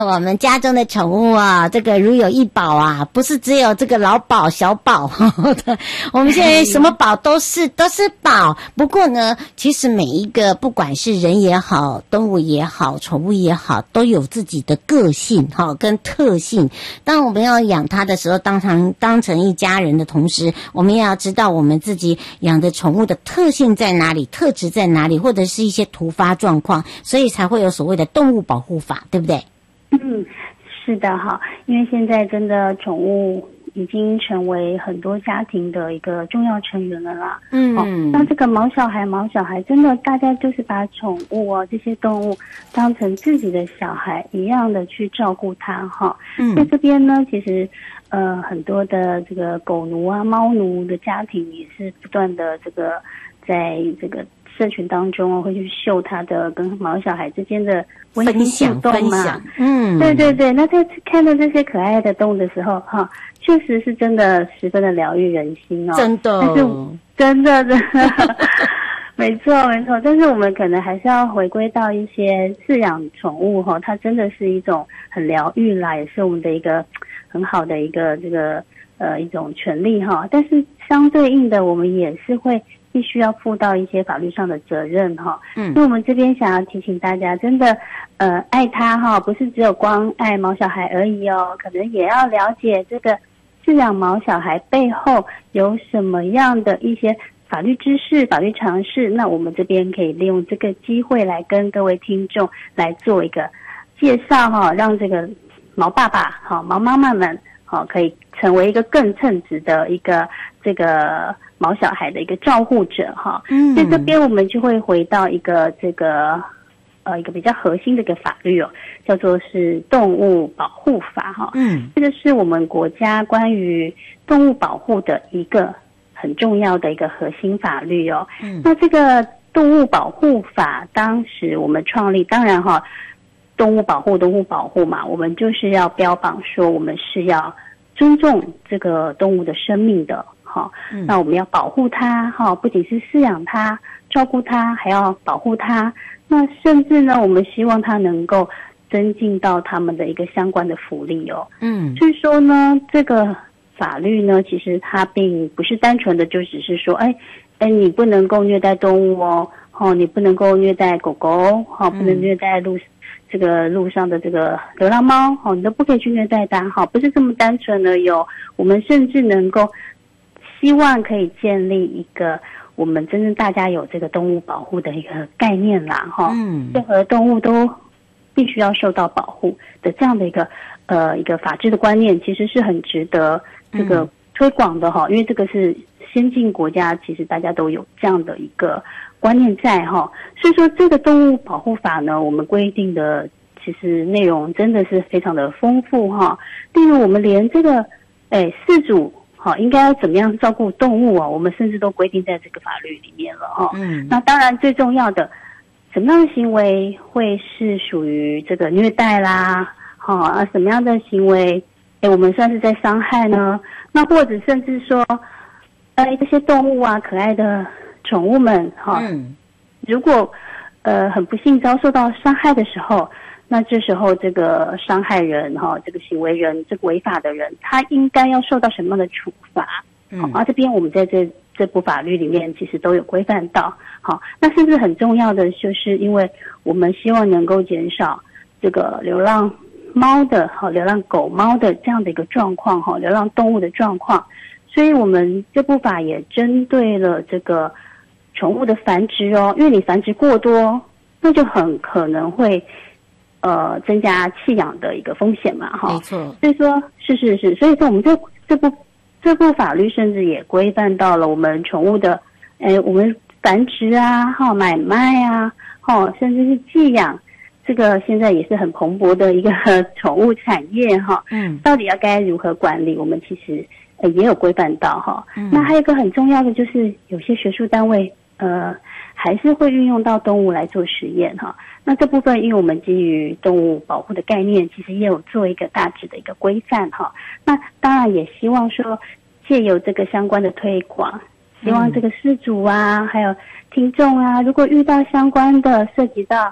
我们家中的宠物啊，这个如有一宝啊，不是只有这个老宝小宝我们现在什么宝都是宝。不过呢，其实每一个不管是人也好，动物也好，宠物也好，都有自己的个性跟特性。当我们要养它的时候，当成一家人的同时，我们也要知道我们自己养的宠物的特性在哪里，特质在哪里，或者是一些突发状况，所以才会有所谓的动物保护法，对不对？ 是的哈，因为现在真的宠物已经成为很多家庭的一个重要成员了啦。那这个毛小孩真的大家就是把宠物这些动物当成自己的小孩一样的去照顾它哈。在这边呢，其实很多的这个狗奴啊、猫奴的家庭也是不断的这个在这个社群当中会去秀他的跟毛小孩之间的温馨互动嘛。对。那在看到这些可爱的动物的时候确实是真的十分的疗愈人心真的， 但是真的没错。但是我们可能还是要回归到一些饲养宠物它真的是一种很疗愈啦，也是我们的一个很好的一个这个一种权利但是相对应的，我们也是会必须要负到一些法律上的责任所以我们这边想要提醒大家，真的爱它不是只有光爱毛小孩而已可能也要了解这个饲养毛小孩背后有什么样的一些法律知识、法律常识。那我们这边可以利用这个机会来跟各位听众来做一个介绍让这个毛爸爸毛妈妈们可以成为一个更称职的一个这个毛小孩的一个照护者在这边我们就会回到一个这个一个比较核心的一个法律叫做是动物保护法这个是我们国家关于动物保护的一个很重要的一个核心法律那这个动物保护法当时我们创立，当然动物保护嘛，我们就是要标榜说我们是要尊重这个动物的生命的那我们要保护它不仅是饲养它、照顾它，还要保护它。那甚至呢，我们希望它能够增进到他们的一个相关的福利所以说呢，这个法律呢，其实它并不是单纯的就只是说你不能够虐待动物你不能够虐待狗狗不能虐待这个路上的这个流浪猫你都不可以去虐待它不是这么单纯的我们甚至能够希望可以建立一个我们真正大家有这个动物保护的一个概念啦任何动物都必须要受到保护的这样的一个法治的观念，其实是很值得这个推广的因为这个是先进国家，其实大家都有这样的一个观念在所以说这个动物保护法呢，我们规定的其实内容真的是非常的丰富例如我们连这个饲主应该要怎么样照顾动物我们甚至都规定在这个法律里面了那当然最重要的，什么样的行为会是属于这个虐待啦什么样的行为我们算是在伤害呢？那或者甚至说这些动物可爱的宠物们如果很不幸遭受到伤害的时候，那这时候这个伤害人这个行为人，这个违法的人，他应该要受到什么样的处罚这边我们在这部法律里面其实都有规范到那甚至很重要的就是因为我们希望能够减少这个流浪猫的流浪狗猫的这样的一个状况流浪动物的状况，所以我们这部法也针对了这个宠物的繁殖因为你繁殖过多，那就很可能会增加弃养的一个风险嘛没错。 所以说是，所以说我们这部法律甚至也规范到了我们宠物的我们繁殖买卖甚至是寄养，这个现在也是很蓬勃的一个宠物产业到底要该如何管理，我们其实也有规范到那还有一个很重要的就是有些学术单位还是会运用到动物来做实验那这部分因为我们基于动物保护的概念，其实也有做一个大致的一个规范那当然也希望说借由这个相关的推广，希望这个饲主还有听众如果遇到相关的涉及到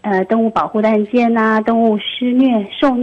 动物保护的案件啊，动物施虐、受